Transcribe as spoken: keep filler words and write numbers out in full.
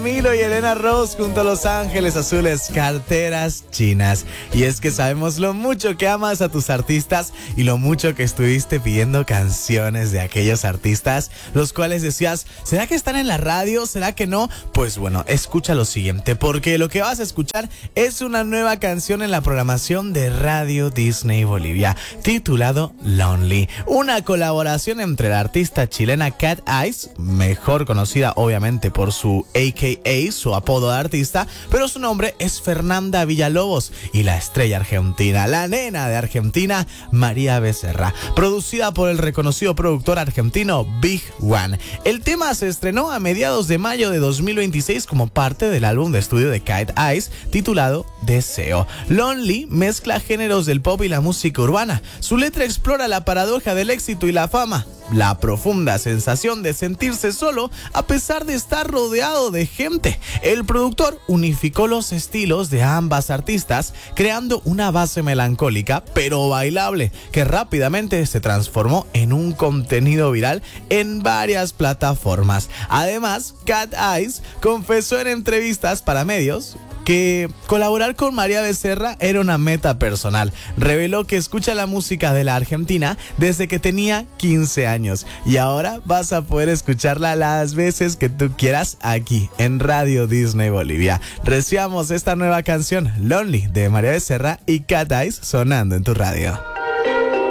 Milo y Elena Rose junto a Los Ángeles Azules, Carteras Chinas. Y es que sabemos lo mucho que amas a tus artistas y lo mucho que estuviste pidiendo canciones de aquellos artistas, los cuales decías, ¿será que están en la radio? ¿Será que no? Pues bueno, escucha lo siguiente, porque lo que vas a escuchar es una nueva canción en la programación de Radio Disney Bolivia, titulado Lonely. Una colaboración entre la artista chilena Cat Eyes, mejor conocida obviamente por su A K A, su apodo de artista, pero su nombre es Fernanda Villalobos, y la estrella argentina, la nena de Argentina, María Becerra, producida por el reconocido productor argentino Big One. El tema se estrenó a mediados de mayo de dos mil veintiséis como parte del álbum de estudio de Cat Eyes titulado Deseo. Lonely mezcla géneros del pop y la música urbana. Su letra explora la paradoja del éxito y la fama, la profunda sensación de sentirse solo a pesar de estar rodeado de gente. El productor unificó los estilos de ambas artistas, creando una base melancólica pero bailable que rápidamente se transformó en un contenido viral en varias plataformas. Además, Cat Eyes confesó en entrevistas para medios que colaborar con María Becerra era una meta personal. Reveló que escucha la música de la Argentina desde que tenía quince años y ahora vas a poder escucharla las veces que tú quieras aquí en Radio Disney Bolivia. Recibamos esta nueva canción, Lonely, de María Becerra y Cat Eyes, sonando en tu radio.